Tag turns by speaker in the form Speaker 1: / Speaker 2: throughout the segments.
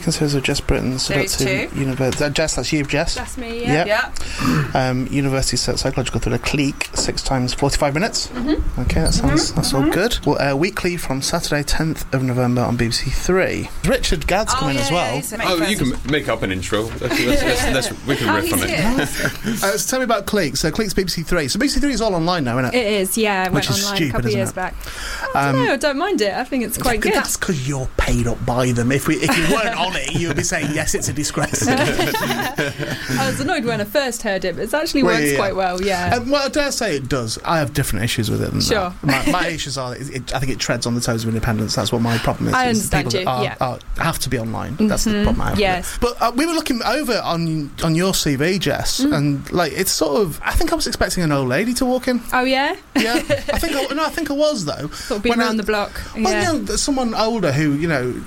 Speaker 1: second series of Jess Britton.
Speaker 2: Series 2.
Speaker 1: Jess, that's you, Jess.
Speaker 3: That's me, yeah.
Speaker 1: University Psychological Thriller Clique, 6 times 45 minutes. Mm-hmm. Okay, that's all good. Well, weekly from Saturday 10th of November on BBC Three. Richard Gadd's coming as well.
Speaker 4: You can make up an intro. We can riff on it.
Speaker 1: So tell me about Clique. So Clique's BBC Three. So BBC Three is all online now, isn't it?
Speaker 3: It is, yeah. It
Speaker 1: Which
Speaker 3: went
Speaker 1: is
Speaker 3: online
Speaker 1: stupid,
Speaker 3: a couple of years back. I don't mind it. I think it's quite good.
Speaker 1: That's because you're paid up by them. If you weren't on it, you would be saying, yes, it's a disgrace.
Speaker 3: I was annoyed when I first heard it, but it actually works quite well, yeah.
Speaker 1: Well, I dare say it does. I have different issues with it than
Speaker 3: sure.
Speaker 1: that. My issues are, I think it treads on the toes of independence. That's what my problem is.
Speaker 3: I understand
Speaker 1: people
Speaker 3: you,
Speaker 1: that have to be online. That's the problem I have.
Speaker 3: Yes.
Speaker 1: But we were looking over on your CV, Jess, and it's sort of, I think I was expecting an old lady to walk in.
Speaker 3: Oh, yeah?
Speaker 1: Yeah. I think I was, though.
Speaker 3: Sort of been around the block.
Speaker 1: Well, someone older who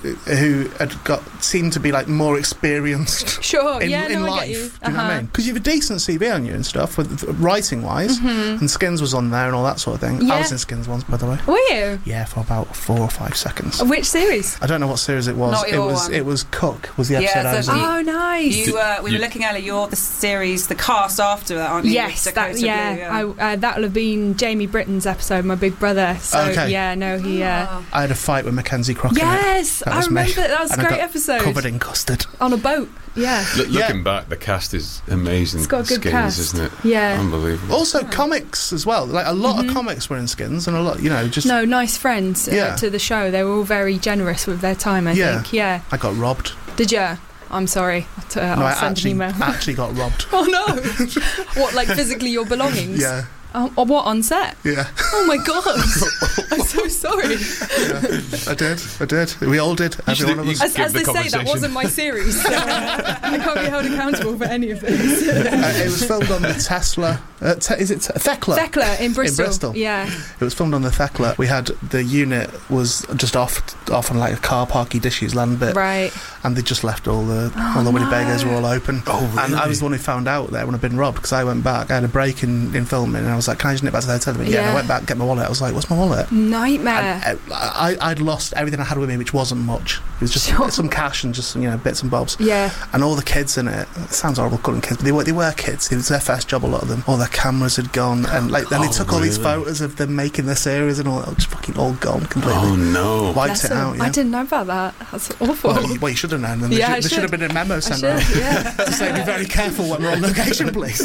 Speaker 1: had seemed to be like more experienced.
Speaker 3: Sure,
Speaker 1: in
Speaker 3: I
Speaker 1: life.
Speaker 3: get you.
Speaker 1: Do you know what I mean? Because you have a decent CV on you and stuff, with writing wise, and Skins was on there and all that sort of thing.
Speaker 3: Yeah.
Speaker 1: I was in Skins once, by the way.
Speaker 3: Were you?
Speaker 1: Yeah, for about 4 or 5 seconds.
Speaker 3: Which series?
Speaker 1: I don't know what series it was.
Speaker 2: Not your one.
Speaker 1: It was Cook. Was the episode I was in.
Speaker 3: Oh, nice.
Speaker 2: We were looking earlier. You're the series, the cast after that, aren't you?
Speaker 3: Yes, that'll have been Jamie Britton's episode, my big brother. So
Speaker 1: okay.
Speaker 3: he.
Speaker 1: I had a fight with Mackenzie Crocker.
Speaker 3: Yes, I remember that. That was a great episode.
Speaker 1: Covered in custard
Speaker 3: on a boat. Yeah.
Speaker 4: Looking back, the cast is amazing.
Speaker 3: It's got a good
Speaker 4: Skins,
Speaker 3: cast,
Speaker 4: isn't it?
Speaker 3: Yeah.
Speaker 4: Unbelievable.
Speaker 1: Also, comics as well. Like a lot of comics were in Skins, and a lot, just
Speaker 3: nice friends to the show. They were all very generous with their time. I think. Yeah.
Speaker 1: I got robbed.
Speaker 3: Did you? I'm sorry. I'll send an email.
Speaker 1: I actually got robbed.
Speaker 3: Oh no! What, like physically your belongings?
Speaker 1: Yeah.
Speaker 3: Or what, on set?
Speaker 1: Yeah.
Speaker 3: Oh my god! I'm so sorry.
Speaker 1: Yeah, I did. We all did. Every one of us.
Speaker 3: As they say, that wasn't my series. So I can't be held accountable for any of this.
Speaker 1: It was filmed on the Tesla. Is it Thekla?
Speaker 3: Thekla in Bristol.
Speaker 1: In Bristol.
Speaker 3: Yeah.
Speaker 1: It was filmed on the Thekla. We had the unit was just off on like a car parky dishes land bit.
Speaker 3: Right.
Speaker 1: And they just left all the Winnebagoes were all open. Oh, really? And I was the one who found out there when I'd been robbed, because I went back. I had a break in filming, and I was like, "Can I just nip back to the hotel?" Yeah. And I went back to get my wallet. I was like, "What's my wallet?"
Speaker 3: Nightmare.
Speaker 1: And I'd lost everything I had with me, which wasn't much. It was just some cash and just bits and bobs.
Speaker 3: Yeah.
Speaker 1: And all the kids in it sounds horrible calling kids, but they were kids. It was their first job, a lot of them. All their cameras had gone, and then they took all these photos of them making the series, and all just fucking all gone completely.
Speaker 4: Oh no!
Speaker 1: Wiped it out. Yeah.
Speaker 3: I didn't know about that. That's awful.
Speaker 1: Well, you should have known. There should have been a memo sent around to say, "Be very careful when we're on location, please."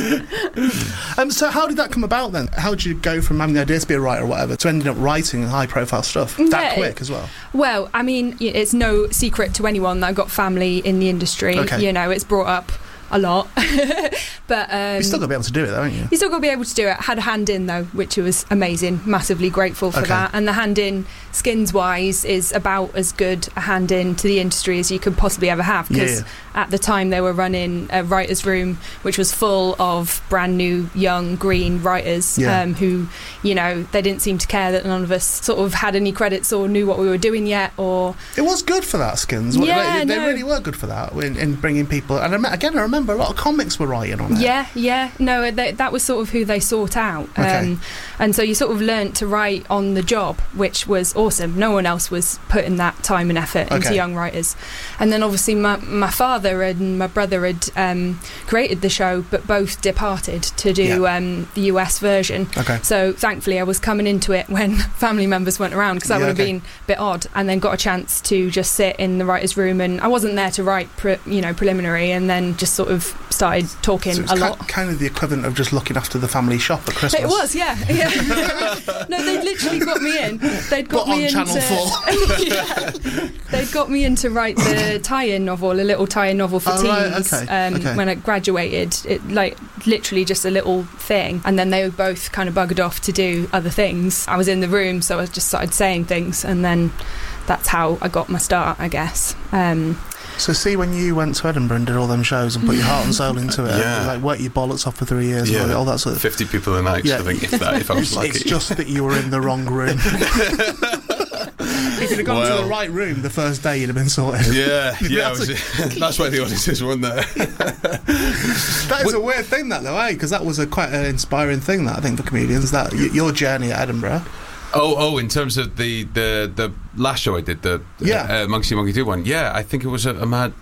Speaker 1: So how did that come about then? How did you go from having the idea to be a writer or whatever to ending up writing high-profile stuff that quick as well?
Speaker 3: Well, I mean, it's no secret to anyone that I've got family in the industry.
Speaker 1: Okay.
Speaker 3: It's brought up a lot. But
Speaker 1: you still got to be able to do it, though, haven't you?
Speaker 3: You still got to be able to do it. Had a hand in, though, which was amazing. Massively grateful for that. And the hand in, Skins-wise, is about as good a hand in to the industry as you could possibly ever have. Because at the time they were running a writer's room which was full of brand new, young, green writers who, they didn't seem to care that none of us sort of had any credits or knew what we were doing yet. Or
Speaker 1: it was good for that, Skins. They really were good for that in bringing people. And I remember a lot of comics were writing on it.
Speaker 3: Yeah. No, that was sort of who they sought out.
Speaker 1: Okay.
Speaker 3: And so you sort of learnt to write on the job, which was awesome. No one else was putting that time and effort into young writers. And then obviously my father and my brother had created the show, but both departed to do the US version.
Speaker 1: Okay.
Speaker 3: So thankfully I was coming into it when family members weren't around, because that would have been a bit odd. And then got a chance to just sit in the writer's room, and I wasn't there to write preliminary, and then just sort of started talking a lot.
Speaker 1: Kind of the equivalent of just looking after the family shop at Christmas.
Speaker 3: It was, yeah. No, they'd literally got me in. They'd got me into
Speaker 1: Channel 4.
Speaker 3: They'd got me in to write the tie-in novel, a little tie-in novel for teens.
Speaker 1: Okay.
Speaker 3: When I graduated, it literally just a little thing, and then they were both kind of buggered off to do other things. I was in the room, so I just started saying things, and then that's how I got my start, I guess.
Speaker 1: So see, when you went to Edinburgh and did all them shows and put your heart and soul into it, worked your bollocks off for 3 years, and all that sort of
Speaker 4: 50 people a night, I think, if I was lucky.
Speaker 1: It's just that you were in the wrong room. If you'd have gone to the right room the first day, you'd have been sorted.
Speaker 4: That's why the audiences weren't there.
Speaker 1: That is a weird thing, that, though, because that was quite an inspiring thing, that, I think, for comedians, that your journey at Edinburgh.
Speaker 4: Oh, in terms of the last show I did, the Monkey See, Monkey Do one, I think it was a mad